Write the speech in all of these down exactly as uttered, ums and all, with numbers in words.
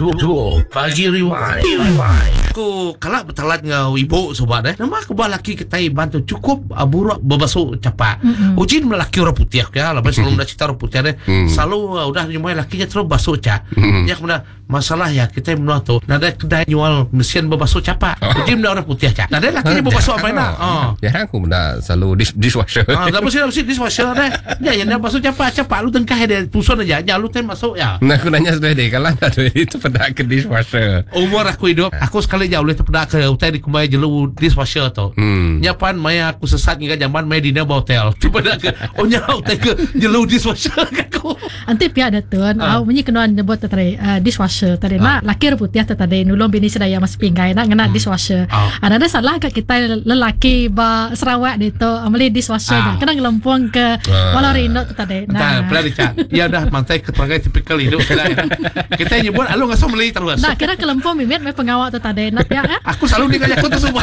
Duo Pagi Rewind. Aku kalak bertalat ngau ibu sobat eh. Nama aku bah laki kita bantu cukup aburuk berbasuh capak. Mm-hmm. Ujin melaki orang putih ya. Lepas selalu nak cerita orang putih deh. Mm. Selalu uh, udah nyumai lakinya terus basuh cap. Mm. Ya kemudian masalah ya kita menua tu. Nada kedai jual mesin berbasuh capak. Ujin menua orang putih cap. Nada lakinya berbasuh apa nak? Oh. Ya aku menua selalu dish, dishwasher. Ah, dah mesti mesti dishwasher deh. Ya yang nak basuh capak capak lu tengkah dia tusun aja. Ya lu ten masuk ya. Nah aku nanya sudah deh kalau ada itu pada ke dishwasher. Umur aku hidup, aku sekali jauh boleh terpedak ke hotel di kumai jelu dishwasher tu. Hmm. Nyapan maya aku sesat hingga zaman maya dina hotel. Terpedak ke oh nya hotel ke jelu dishwasher aku. Anti pihak datun, uh. au menyi kenuan nyebut tadi uh, dishwasher tadi uh. mak laki putih tadi nulung bini sedaya mas pinggai nak ngena hmm. dishwasher. Uh. Ada salah ke kita lelaki ba Sarawak itu ameli dishwasher uh. kena ngelempung ke uh. Walarino tadi. Nah, pernah dicat. Ya dah mantai keterangan tipikal hidup kita. Kita nyebut alu ngasau meli terus. Nah, kira kelempung mimit me pengawal tu tadi nak ya. Aku selalu dikajak aku tu semua.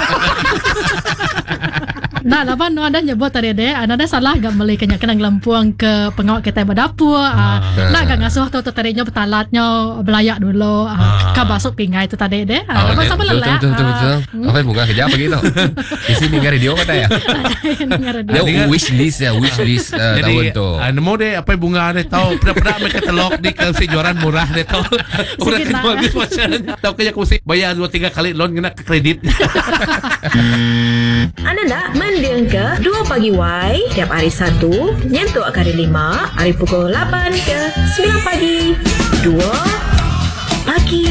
Nah, lapan no ada nyebut tadi deh, ada salah gak meli kena kena ngelempuang ke pengawal kita berdapur. Ah, nak gak ngasuh tu tadinya betalatnya belayak dulu. Ah, ka basuk pingai tu tadi deh. Ah, apa sama lelah. Betul betul betul. Apa bunga kerja apa gitu? Di sini dengar radio kata ya. Dia wish list ya, wish list tahun tu. Jadi, nemu deh apa bunga deh tahu pernah-pernah mereka telok di kasi juaran murah deh tahu. Udah kejual di pasarnya. Tahu kayak aku sih bayar dua tiga kali loan kena ke kredit. Anda nak mendiang ke Dua Pagi Y tiap hari Sabtu nyentuh hari lima, hari pukul lapan ke sembilan pagi. Dua Pagi.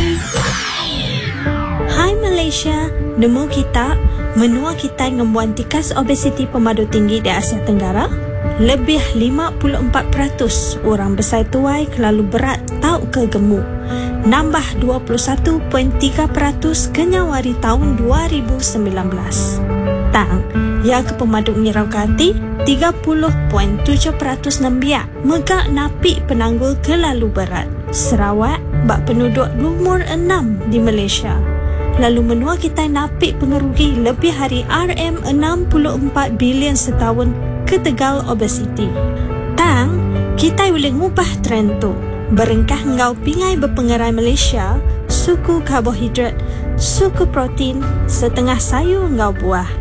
Hai Malaysia, nemu kita menua kita ngembuan tikas obesiti pemadu tinggi di Asia Tenggara. Lebih lima puluh empat peratus orang besar tuai kelalu berat tau ke gemuk. Nambah dua puluh satu perpuluhan tiga peratus ke Nyawari tahun dua ribu sembilan belas. Tang, yang ke pemaduk nyerau kati tiga puluh perpuluhan tujuh peratus nambia megak napi penanggul kelalu berat. Sarawak bak penduduk nomor enam di Malaysia. Lalu menua kita napi pengerugi lebih hari R M enam puluh empat bilion setahun ke tegal obesiti. Tang, kita boleh ngubah trend tu. Berengkah ngau pingai berpengerai Malaysia, suku karbohidrat, suku protein, setengah sayur ngau buah.